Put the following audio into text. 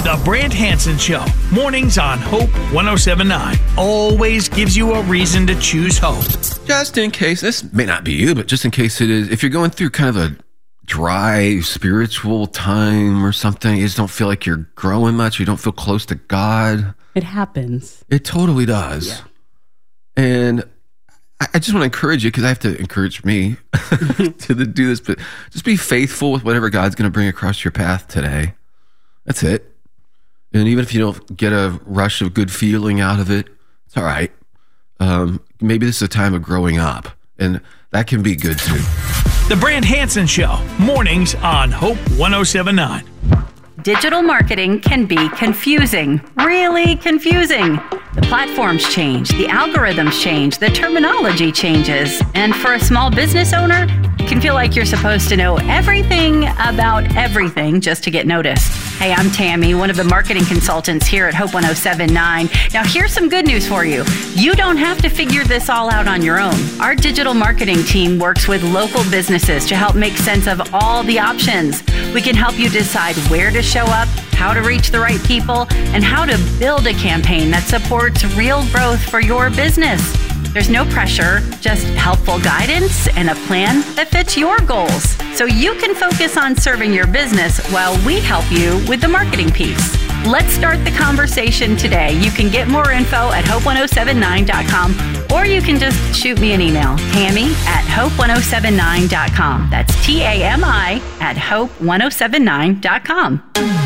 The Brant Hansen Show, mornings on Hope 107.9, always gives you a reason to choose hope. Just in case, this may not be you, but just in case it is, if you're going through kind of a dry spiritual time or something, you just don't feel like you're growing much, you don't feel close to God. It happens. It totally does. Yeah. And I just want to encourage you, because I have to encourage me to do this, but just be faithful with whatever God's going to bring across your path today. That's it. And even if you don't get a rush of good feeling out of it, it's all right. Maybe this is a time of growing up, and that can be good too. The Brant Hansen Show, mornings on Hope 107.9. Digital marketing can be confusing, really confusing. The platforms change, the algorithms change, the terminology changes. And for a small business owner, it can feel like you're supposed to know everything about everything just to get noticed. Hey, I'm Tammy, one of the marketing consultants here at Hope 107.9. Now, here's some good news for you. You don't have to figure this all out on your own. Our digital marketing team works with local businesses to help make sense of all the options. We can help you decide where to show up, how to reach the right people, and how to build a campaign that supports real growth for your business. There's no pressure, just helpful guidance and a plan that fits your goals, so you can focus on serving your business while we help you with the marketing piece. Let's start the conversation today. You can get more info at hope1079.com, or you can just shoot me an email, Tammy@hope1079.com. That's TAMI at hope1079.com.